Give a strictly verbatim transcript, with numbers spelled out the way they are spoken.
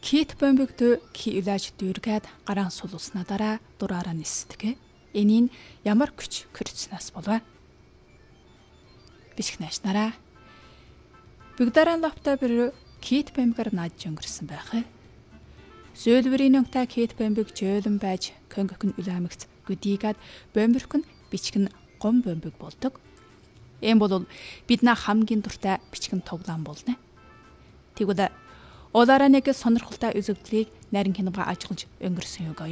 Кит бомбигт ки илаж дүүргээд гараан сулуулснаа дараа дураараа нисдэг. Энийг ямар күч көрцснээс болов. Бичиг наашнараа. Бүгдаран лопта бэр кит бомбигаар нааж өнгөрсөн байх. Зөөлвөрийн нөмтэй кит бомбиг жөөлөн байж конгокн уламгц гүдийгээд бомбирх нь бичиг нь гом бомбиг болдог. Эм бол бидний хамгийн дуртай бичгэн тоглоом болно. Тэгвэл Улаараа нэг сонирхолтой үзэгдлийг нарийн киногаа ажиглаж өнгөрсөн юм.